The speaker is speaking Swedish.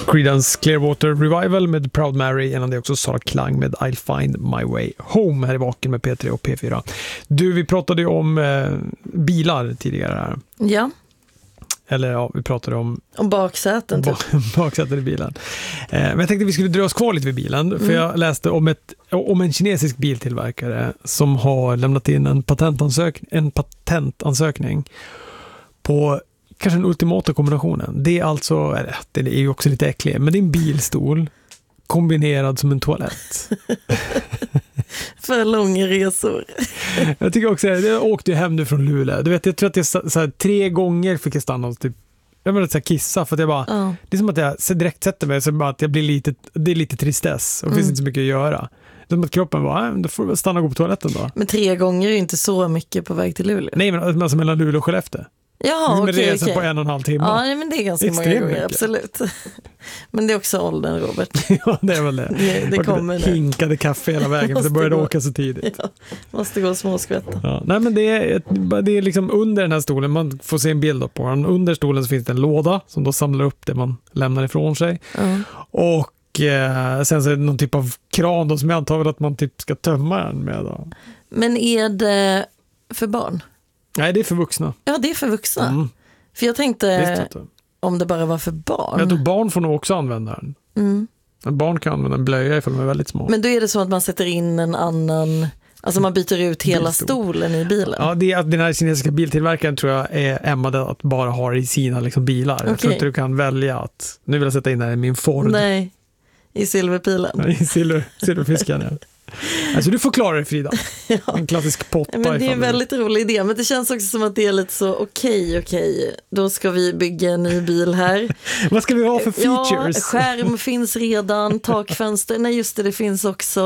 Creedence Clearwater Revival med Proud Mary, innan det också Sara Klang med I'll Find My Way Home här i Vaken med P3 och P4. Du, vi pratade ju om bilar tidigare här. Ja. Eller ja, vi pratade om baksäten typ. Baksäten i bilen. Men jag tänkte att vi skulle dra oss kvar lite vid bilen. För jag läste om en kinesisk biltillverkare som har lämnat in en patentansökning på kanske den ultimata kombinationen. Det är alltså, det är ju också lite äckligt, men det är en bilstol kombinerad som en toalett. För långa resor. Jag tycker också, jag åkte ju hem nu från Luleå. Du vet, jag tror att jag så här, 3 gånger fick jag stanna och typ, jag menar, så här, kissa för att jag bara, det är som att jag direkt sätter mig så bara att jag blir det är lite tristess och det finns inte så mycket att göra. Det är som att kroppen bara, då får jag stanna och gå på toaletten då. Men 3 gånger är inte så mycket på väg till Luleå. Nej, men alltså mellan Luleå och Skellefteå. Ja, okej. På 1,5 timme. Ja, men det är ganska extremt många gånger, mycket. Absolut. Men det är också åldern, Robert. Ja, det är väl det. Det kommer det. Hinkade kaffe hela vägen för det började åka så tidigt. Ja, måste gå småskvätta. Ja, nej, men det är liksom under den här stolen, man får se en bild på den. Under stolen så finns det en låda som då samlar upp det man lämnar ifrån sig. Och sen så är det någon typ av kran då, som jag antar att man typ ska tömma den med. Då. Men är det för barn? Nej, det är för vuxna. Ja, det är för vuxna. För jag tänkte om det bara var för barn. Jag tror barn får nog också använda den. En barn kan använda en blöja ifall de är väldigt små. Men då är det så att man sätter in en annan, alltså man byter ut hela stolen i bilen. Ja, den här kinesiska biltillverkaren tror jag är ämnade att bara ha i sina liksom, bilar. Okay. Jag tror inte du kan välja att nu vill jag sätta in den i min Ford. Nej, i silverpilen. Ja, i silverfiskan, ja. Alltså du får klara dig, Frida. Ja. En klassisk potta. Men det är en väldigt rolig idé. Men det känns också som att det är lite så okej. Då ska vi bygga en ny bil här. Vad ska vi ha för features? Ja, skärm finns redan, takfönster. Nej, just det finns också